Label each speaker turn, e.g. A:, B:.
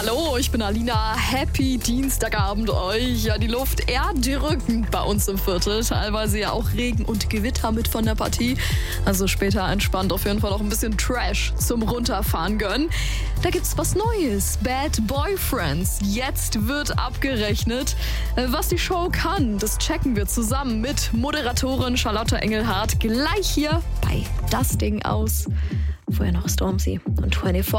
A: Hallo, ich bin Alina. Happy Dienstagabend euch. Ja, die Luft eher drückend bei uns im Viertel. Teilweise ja auch Regen und Gewitter mit von der Partie. Also später entspannt auf jeden Fall noch ein bisschen Trash zum Runterfahren gönnen. Da gibt's was Neues. Bad Boyfriends. Jetzt wird abgerechnet. Was die Show kann, das checken wir zusammen mit Moderatorin Charlotte Engelhardt gleich hier bei Das Ding aus. Vorher noch Stormzy und 24.